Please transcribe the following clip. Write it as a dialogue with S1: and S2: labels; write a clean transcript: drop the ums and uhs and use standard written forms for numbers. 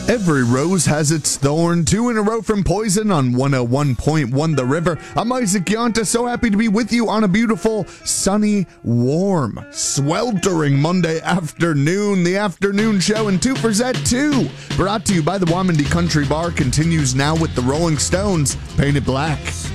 S1: Every rose has its thorn. 2 in a row from Poison on 101.1 The River. I'm Isaac Yonta, so happy to be with you on a beautiful, sunny, warm, sweltering Monday afternoon. The afternoon show and 2 for Zet 2, brought to you by the Wamandi Country Bar, continues now with the Rolling Stones, Paint It Black.